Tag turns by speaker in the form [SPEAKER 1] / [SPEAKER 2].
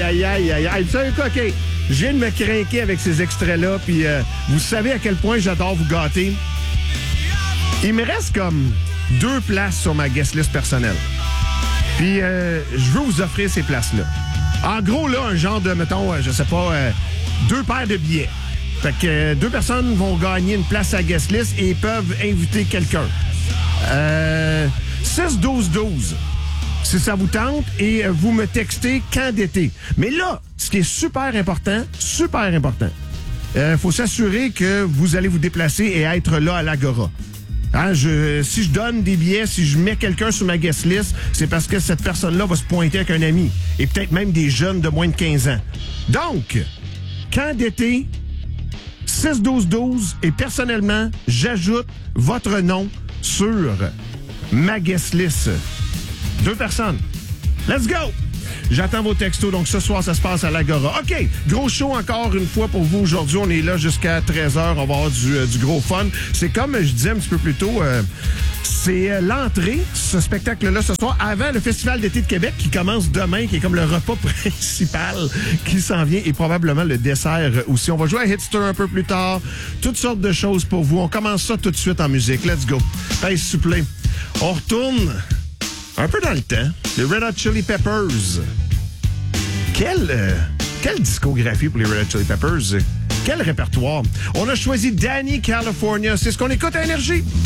[SPEAKER 1] aïe, aïe, aïe. Hey, tu sais quoi, OK, je viens de me craquer avec ces extraits-là, puis vous savez à quel point j'adore vous gâter. Il me reste comme 2 places sur ma guest list personnelle. Puis je veux vous offrir ces places-là. En gros, là, un genre de, mettons, je sais pas, 2 paires de billets. Fait que 2 personnes vont gagner une place à guest list et peuvent inviter quelqu'un. 6-12-12. Si ça vous tente, et vous me textez quand d'été. Mais là, ce qui est super important, faut s'assurer que vous allez vous déplacer et être là à l'Agora. Hein, si je donne des billets, si je mets quelqu'un sur ma guest list, c'est parce que cette personne-là va se pointer avec un ami. Et peut-être même des jeunes de moins de 15 ans. Donc, quand d'été, 6-12-12, et personnellement, j'ajoute votre nom sur ma guest list. 2 personnes. Let's go! J'attends vos textos. Donc, ce soir, ça se passe à l'Agora. OK, gros show encore une fois pour vous aujourd'hui. On est là jusqu'à 13h. On va avoir du gros fun. C'est comme je disais un petit peu plus tôt, c'est l'entrée, ce spectacle-là, ce soir, avant le Festival d'été de Québec qui commence demain, qui est comme le repas principal qui s'en vient et probablement le dessert aussi. On va jouer à Hitster un peu plus tard. Toutes sortes de choses pour vous. On commence ça tout de suite en musique. Let's go. Pèse supplé. On retourne un peu dans le temps. Les Red Hot Chili Peppers. Quelle discographie pour les Red Hot Chili Peppers. Quel répertoire. On a choisi Danny California. C'est ce qu'on écoute à Énergie.